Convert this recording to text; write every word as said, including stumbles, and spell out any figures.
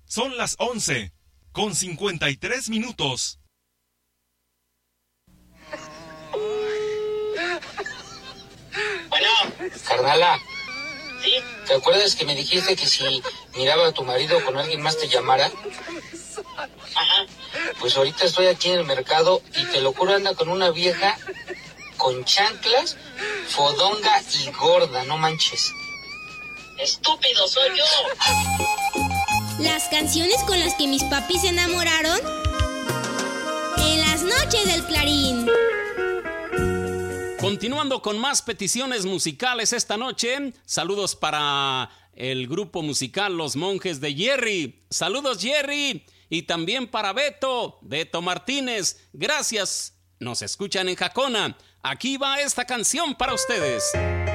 Son las once, con cincuenta y tres minutos. Bueno. Carnala. ¿Sí? ¿Te acuerdas que me dijiste que si miraba a tu marido con alguien más te llamara? Ajá. Pues ahorita estoy aquí en el mercado y te lo juro, anda con una vieja con chanclas, fodonga y gorda, no manches. Estúpido, soy yo. Las canciones con las que mis papis se enamoraron en las noches del Clarín. Continuando con más peticiones musicales esta noche, saludos para el grupo musical Los Monjes de Jerry. Saludos, Jerry. Y también para Beto, Beto Martínez. Gracias. Nos escuchan en Jacona. Aquí va esta canción para ustedes.